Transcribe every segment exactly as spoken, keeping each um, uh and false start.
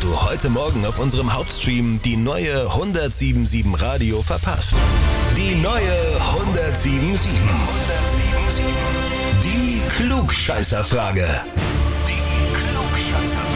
hast du heute Morgen auf unserem Hauptstream die neue hundertsiebenundsiebzig Radio verpasst? Die neue hundertsiebenundsiebzig. Die Klugscheißerfrage. Die Klugscheißerfrage.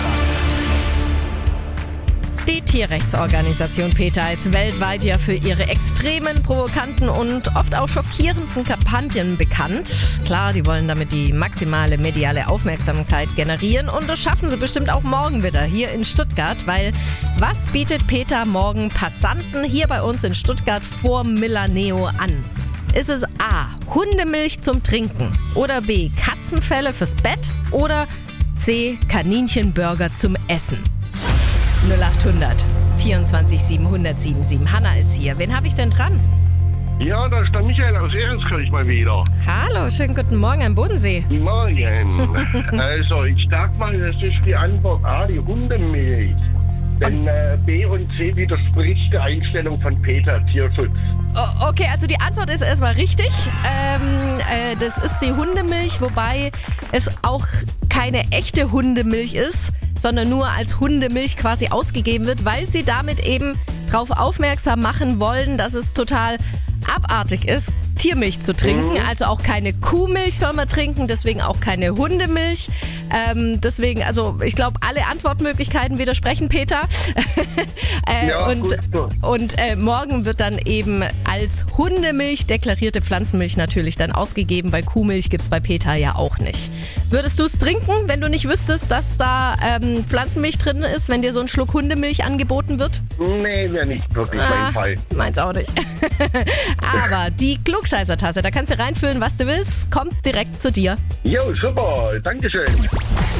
Die Tierrechtsorganisation PETA ist weltweit ja für ihre extremen, provokanten und oft auch schockierenden Kampagnen bekannt. Klar, die wollen damit die maximale mediale Aufmerksamkeit generieren und das schaffen sie bestimmt auch morgen wieder hier in Stuttgart, weil was bietet PETA morgen Passanten hier bei uns in Stuttgart vor Milaneo an? Ist es A. Hundemilch zum Trinken oder B. Katzenfelle fürs Bett oder C. Kaninchenburger zum Essen? null acht hundert vierundzwanzig sieben hundertsiebenundsiebzig. Hanna ist hier. Wen habe ich denn dran? Ja, da ist der Michael aus Ehrenskirch mal wieder. Hallo, schönen guten Morgen am Bodensee. Morgen. Also, ich sag mal, das ist die Antwort A, die Hundemilch. Denn äh, B und C widerspricht der Einstellung von PETA Tierschutz. Oh, okay, also die Antwort ist erstmal richtig. Ähm, äh, das ist die Hundemilch, wobei es auch keine echte Hundemilch ist, sondern nur als Hundemilch quasi ausgegeben wird, weil sie damit eben darauf aufmerksam machen wollen, dass es total abartig ist, Tiermilch zu trinken. Mhm. Also auch keine Kuhmilch soll man trinken, deswegen auch keine Hundemilch. Ähm, deswegen, also ich glaube, alle Antwortmöglichkeiten widersprechen PETA. äh, ja, und gut, gut. und äh, morgen wird dann eben als Hundemilch deklarierte Pflanzenmilch natürlich dann ausgegeben, weil Kuhmilch gibt es bei PETA ja auch nicht. Würdest du es trinken, wenn du nicht wüsstest, dass da ähm, Pflanzenmilch drin ist, wenn dir so ein Schluck Hundemilch angeboten wird? Nee, wäre nicht wirklich ah, mein Fall. Meins auch nicht. Aber die Klugscheißer-Tasse, da kannst du reinfüllen, was du willst, kommt direkt zu dir. Jo, super, Dankeschön.